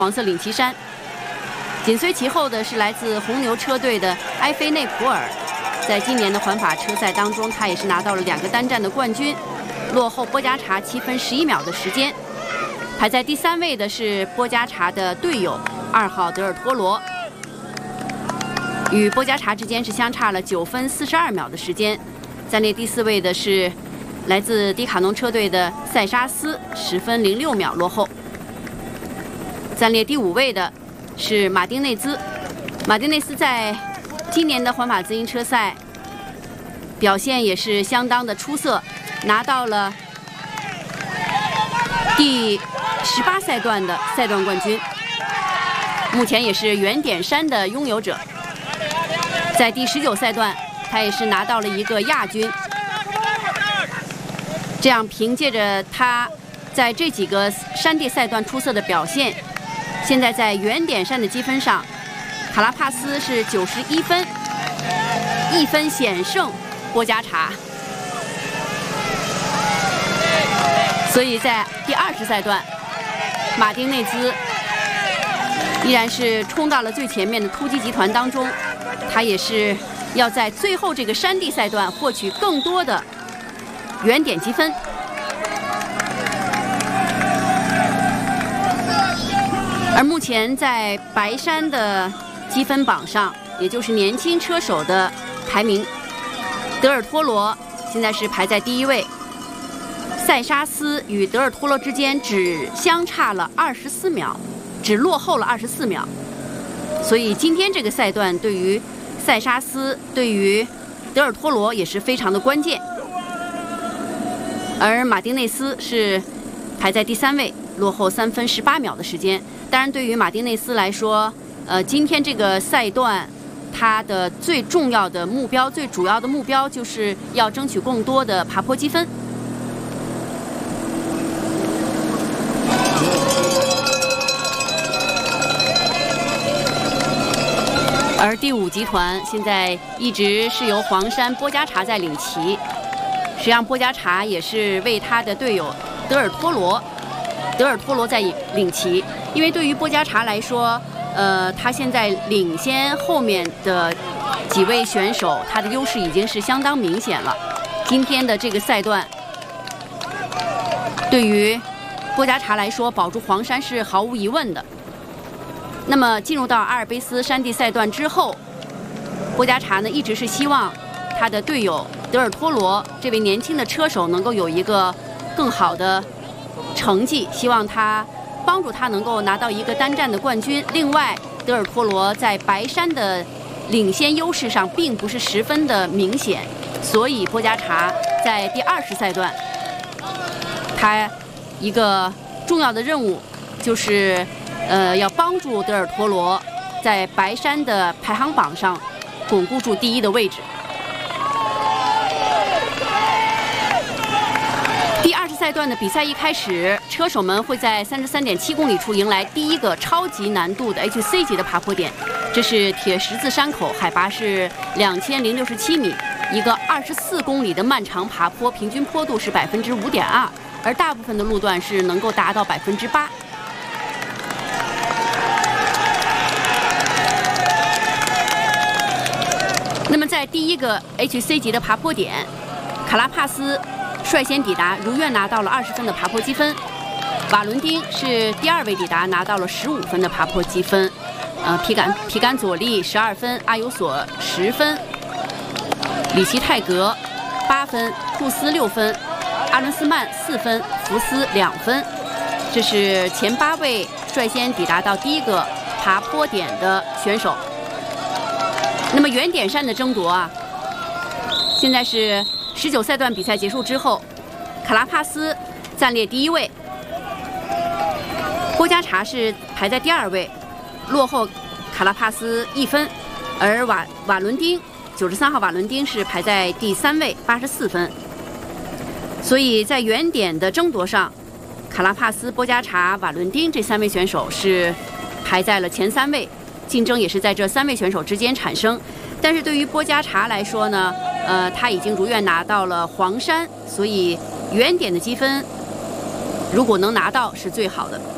黄色领旗衫。紧随其后的是来自红牛车队的埃菲内普尔，在今年的环法车赛当中，他也是拿到了2个单站的冠军，落后波加查7分11秒的时间。排在第3位的是波加查的队友2号德尔托罗，与波加查之间是相差了9分42秒的时间。暂列第4位的是来自迪卡侬车队的塞沙斯，10分06秒落后。暂列第5位的是马丁内兹，马丁内斯在今年的环法自行车赛表现也是相当的出色，拿到了第18赛段的赛段冠军，目前也是圆点衫的拥有者。在第19赛段，他也是拿到了一个亚军。这样凭借着他在这几个山地赛段出色的表现，现在在圆点衫的积分上，卡拉帕斯是91分，1分险胜波加查。所以在第20赛段，马丁内兹依然是冲到了最前面的突击集团当中，他也是要在最后这个山地赛段获取更多的圆点积分。而目前在白山的积分榜上，也就是年轻车手的排名，德尔托罗现在是排在第1位，塞沙斯与德尔托罗之间只相差了24秒，只落后了24秒。所以今天这个赛段对于塞沙斯、对于德尔托罗也是非常的关键。而马丁内斯是排在第3位，落后3分18秒的时间。当然，对于马丁内斯来说，今天这个赛段，他的最重要的目标、最主要的目标，就是要争取更多的爬坡积分。而第5集团现在一直是由黄山波加查在领旗，实际上波加查也是为他的队友德尔托罗在领旗。因为对于波加查来说，他现在领先后面的几位选手，他的优势已经是相当明显了。今天的这个赛段，对于波加查来说，保住黄山是毫无疑问的。那么进入到阿尔卑斯山地赛段之后，波加查呢一直是希望他的队友德尔托罗这位年轻的车手能够有一个更好的成绩，希望他帮助他能够拿到一个单站的冠军。另外，德尔托罗在白山的领先优势上并不是十分的明显，所以波加查在第20赛段，他一个重要的任务就是要帮助德尔托罗在白山的排行榜上巩固住第1的位置。第20赛段的比赛一开始，车手们会在33.7公里处迎来第1个超级难度的 HC 级的爬坡点，这是铁十字山口，海拔是2067米，一个24公里的漫长爬坡，平均坡度是5.2%，而大部分的路段是能够达到8%。那么在第1个 HC 级的爬坡点，卡拉帕斯率先抵达，如愿拿到了20分的爬坡积分。瓦伦丁是第2位抵达，拿到了15分的爬坡积分。皮甘佐利12分，阿尤索10分，里奇泰格8分，库斯6分，阿伦斯曼4分，福斯2分。这是前8位率先抵达到第1个爬坡点的选手。那么圆点山的争夺啊，现在是19赛段比赛结束之后，卡拉帕斯暂列第1位，波加查是排在第2位，落后卡拉帕斯1分，而瓦伦丁93号瓦伦丁是排在第3位84分。所以在圆点的争夺上，卡拉帕斯、波加查、瓦伦丁这3位选手是排在了前3位，竞争也是在这3位选手之间产生。但是对于波加查来说呢，他已经如愿拿到了黄山，所以圆点的积分如果能拿到是最好的。